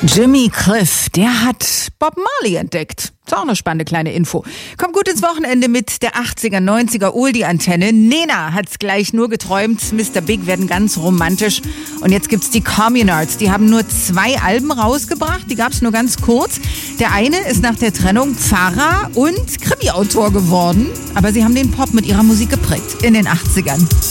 Jimmy Cliff, der hat Bob Marley entdeckt. Ist auch eine spannende kleine Info. Kommt gut ins Wochenende mit der 80er, 90er Oldie-Antenne. Nena hat's gleich nur geträumt. Mr. Big werden ganz romantisch. Und jetzt gibt's die Communards. Die haben nur 2 Alben rausgebracht. Die gab's nur ganz kurz. Der eine ist nach der Trennung Pfarrer und Krimi-Autor geworden. Aber sie haben den Pop mit ihrer Musik geprägt in den 80ern.